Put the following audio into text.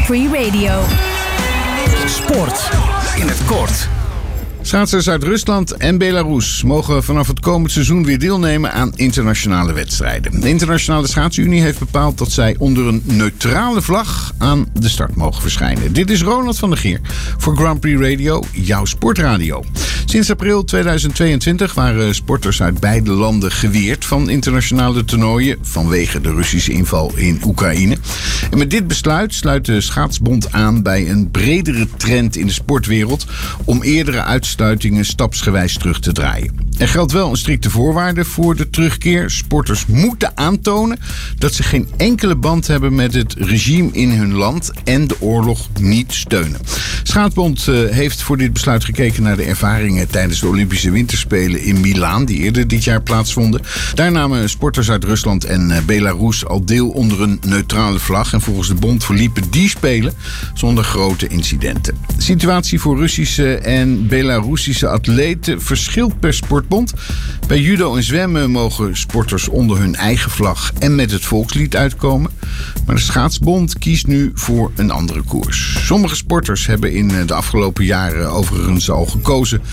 Grand Prix Radio. Sport in het kort. Schaatsers uit Rusland en Belarus mogen vanaf het komend seizoen weer deelnemen aan internationale wedstrijden. De Internationale Schaatsunie heeft bepaald dat zij onder een neutrale vlag aan de start mogen verschijnen. Dit is Ronald van der Geer voor Grand Prix Radio, jouw sportradio. Sinds april 2022 waren sporters uit beide landen geweerd van internationale toernooien vanwege de Russische inval in Oekraïne. En met dit besluit sluit de Schaatsbond aan bij een bredere trend in de sportwereld om eerdere uitsluitingen stapsgewijs terug te draaien. Er geldt wel een strikte voorwaarde voor de terugkeer. Sporters moeten aantonen dat ze geen enkele band hebben met het regime in hun land en de oorlog niet steunen. Schaatsbond heeft voor dit besluit gekeken naar de ervaringen tijdens de Olympische Winterspelen in Milaan, die eerder dit jaar plaatsvonden. Daar namen sporters uit Rusland en Belarus al deel onder een neutrale vlag. En volgens de bond verliepen die spelen zonder grote incidenten. De situatie voor Russische en Belarusische atleten verschilt per sportbond. Bij judo en zwemmen mogen sporters onder hun eigen vlag en met het volkslied uitkomen. Maar de Schaatsbond kiest nu voor een andere koers. Sommige sporters hebben in de afgelopen jaren overigens al gekozen